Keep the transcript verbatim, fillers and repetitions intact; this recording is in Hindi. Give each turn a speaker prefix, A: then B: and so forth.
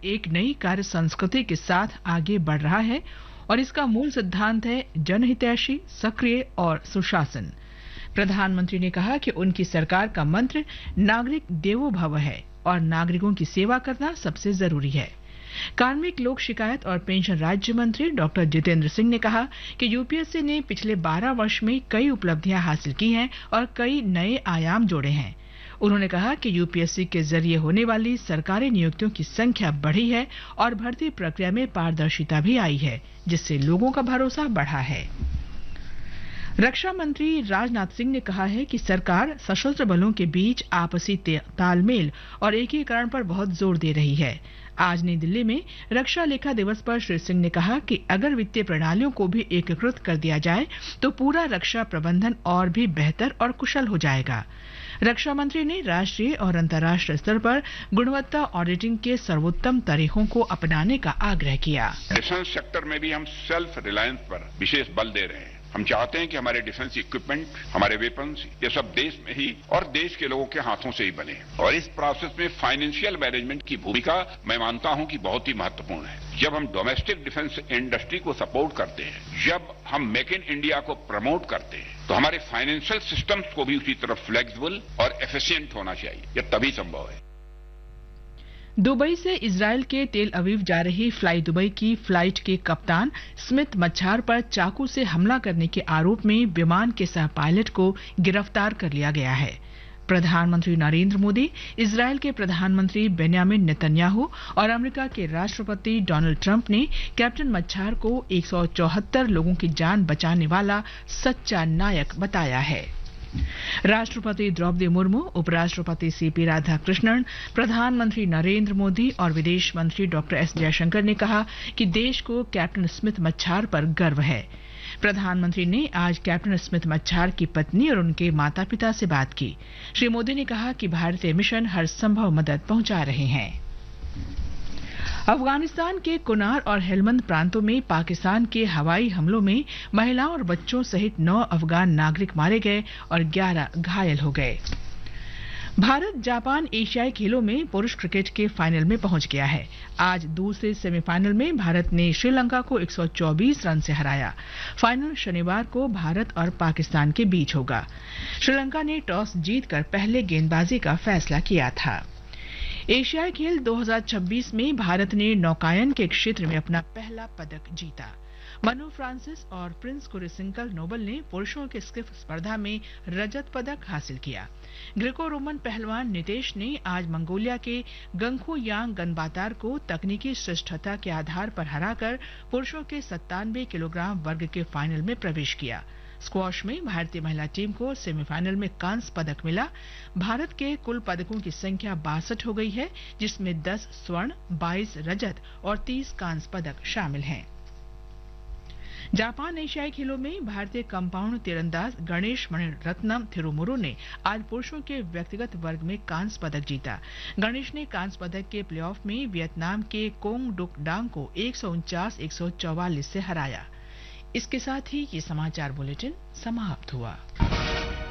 A: एक नई कार्य संस्कृति के साथ आगे बढ़ रहा है और इसका मूल सिद्धांत है जनहितैषी, सक्रिय और सुशासन। प्रधानमंत्री ने कहा कि उनकी सरकार का मंत्र नागरिक देवो भव है और नागरिकों की सेवा करना सबसे जरूरी है। कार्मिक, लोक शिकायत और पेंशन राज्य मंत्री डॉक्टर जितेंद्र सिंह ने कहा कि यूपीएससी ने पिछले बारह वर्ष में कई उपलब्धियां हासिल की हैं और कई नए आयाम जोड़े हैं। उन्होंने कहा कि यूपीएससी के जरिए होने वाली सरकारी नियुक्तियों की संख्या बढ़ी है और भर्ती प्रक्रिया में पारदर्शिता भी आई है, जिससे लोगों का भरोसा बढ़ा है। रक्षा मंत्री राजनाथ सिंह ने कहा है कि सरकार सशस्त्र बलों के बीच आपसी तालमेल और एकीकरण पर बहुत जोर दे रही है। आज नई दिल्ली में रक्षा लेखा दिवस पर श्री सिंह ने कहा कि अगर वित्तीय प्रणालियों को भी एकीकृत कर दिया जाए तो पूरा रक्षा प्रबंधन और भी बेहतर और कुशल हो जाएगा। रक्षा मंत्री ने राष्ट्रीय और अंतर्राष्ट्रीय स्तर पर गुणवत्ता ऑडिटिंग के सर्वोत्तम तरीकों को अपनाने का आग्रह किया।
B: डिफेंस सेक्टर में भी हम सेल्फ रिलायंस पर विशेष बल दे रहे हैं। हम चाहते हैं कि हमारे डिफेंस इक्विपमेंट, हमारे वेपन्स, ये सब देश में ही और देश के लोगों के हाथों से ही बने। और इस प्रोसेस में फाइनेंशियल मैनेजमेंट की भूमिका मैं मानता हूं कि बहुत ही महत्वपूर्ण है। जब हम डोमेस्टिक डिफेंस इंडस्ट्री को सपोर्ट करते हैं, जब हम मेक इन इंडिया को प्रमोट करते हैं, तो हमारे फाइनेंशियल सिस्टम्स को भी उसी तरह फ्लेक्सिबल और एफिशिएंट होना चाहिए। यह तभी संभव है।
A: दुबई से इजराइल के तेल अवीव जा रही फ्लाई दुबई की फ्लाइट के कप्तान स्मिथ मच्छार पर चाकू से हमला करने के आरोप में विमान के सह पायलट को गिरफ्तार कर लिया गया है। प्रधानमंत्री नरेंद्र मोदी, इजराइल के प्रधानमंत्री बेन्यामिन नेतन्याहू और अमेरिका के राष्ट्रपति डोनाल्ड ट्रंप ने कैप्टन मच्छार को एक सौ चौहत्तर लोगों की जान बचाने वाला सच्चा नायक बताया है। राष्ट्रपति द्रौपदी मुर्मू, उपराष्ट्रपति सीपी राधाकृष्णन, प्रधानमंत्री नरेंद्र मोदी और विदेश मंत्री डॉक्टर एस जयशंकर ने कहा कि देश को कैप्टन स्मिथ मच्छार पर गर्व है। प्रधानमंत्री ने आज कैप्टन स्मिथ मच्छार की पत्नी और उनके माता पिता से बात की। श्री मोदी ने कहा कि भारतीय मिशन हर संभव मदद पहुंचा रहे हैं। अफगानिस्तान के कुनार और हेलमंद प्रांतों में पाकिस्तान के हवाई हमलों में महिलाओं और बच्चों सहित नौ अफगान नागरिक मारे गए और ग्यारह घायल हो गए। भारत जापान एशियाई खेलों में पुरुष क्रिकेट के फाइनल में पहुंच गया है। आज दूसरे सेमीफाइनल में भारत ने श्रीलंका को एक सौ चौबीस रन से हराया। फाइनल शनिवार को भारत और पाकिस्तान के बीच होगा। श्रीलंका ने टॉस जीतकर पहले गेंदबाजी का फैसला किया था। एशियाई खेल दो हज़ार छब्बीस में भारत ने नौकायन के क्षेत्र में अपना पहला पदक जीता। मनु फ्रांसिस और प्रिंस कुरिसिंकल नोबल ने पुरुषों के स्किफ स्पर्धा में रजत पदक हासिल किया। ग्रीको रोमन पहलवान नितेश ने आज मंगोलिया के गंखू यांग गनबातार को तकनीकी श्रेष्ठता के आधार पर हराकर पुरुषों के सत्तानवे किलोग्राम वर्ग के फाइनल में प्रवेश किया। स्क्वॉश में भारतीय महिला टीम को सेमीफाइनल में कांस्य पदक मिला। भारत के कुल पदकों की संख्या बासठ हो गई है, जिसमें दस स्वर्ण, बाईस रजत और तीस कांस्य पदक शामिल हैं। जापान एशियाई खेलों में भारतीय कंपाउंड तीरंदाज गणेश मणिरत्नम थिरुमुरु ने आज पुरुषों के व्यक्तिगत वर्ग में कांस्य पदक जीता। गणेश ने कांस्य पदक के प्लेऑफ में वियतनाम के कोंग डुक डांग को एक सौ उनचास एक सौ चौवालीस से हराया। इसके साथ ही ये समाचार बुलेटिन समाप्त हुआ।